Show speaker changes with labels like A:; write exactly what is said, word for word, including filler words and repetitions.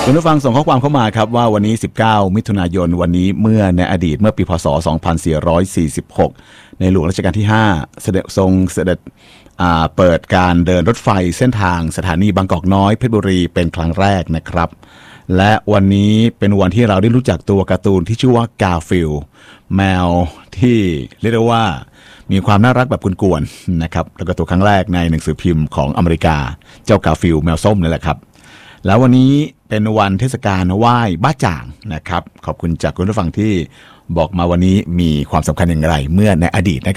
A: คุณผู้ฟังส่งข้อความเข้ามาครับว่าวันนี้สิบเก้ามิถุนายนวันนี้เมื่อในอดีตเมื่อปีพศสองพันสี่ร้อยสี่สิบหกในหลวงรัชกาลที่ห้าเสด็จทรงเสด็จเปิดการเดินรถไฟเส้นทางสถานีบางกอกน้อยเพชรบุรีเป็นครั้งแรกนะครับและวันนี้เป็นวันที่เราได้รู้จักตัวการ์ตูนที่ชื่อว่ากาฟิลแมวที่เรียกได้ว่ามีความน่ารักแบบกวนๆนะครับแล้วก็ตัวครั้งแรกในหนังสือพิมพ์ของอเมริกาเจ้ากาฟิลแมวส้มนี่แหละครับแล้ววันนี้เป็นวันเทศกาลไหว้บ้าจ่างนะครับขอบคุณจากคุณผู้ฟังที่บอกมาวันนี้มีความสำคัญอย่างไรเมื่อในอดีตนะครับ